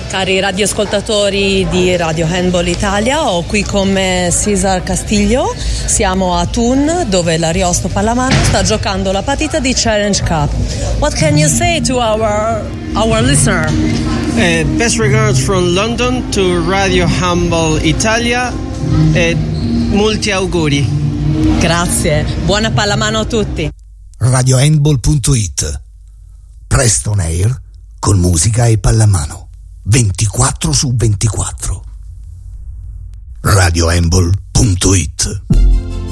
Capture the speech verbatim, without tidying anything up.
Cari radioascoltatori di Radio Handball Italia, ho qui con me Cesar Castillo. Siamo a Thun, dove l'Ariosto Pallamano sta giocando la partita di Challenge Cup. What can you say to our our listener? Uh, best regards from London to Radio Handball Italia e molti auguri. Grazie, buona pallamano a tutti. radio handball punto it. Presto on air con musica e pallamano ventiquattro su ventiquattro. radio handball punto it.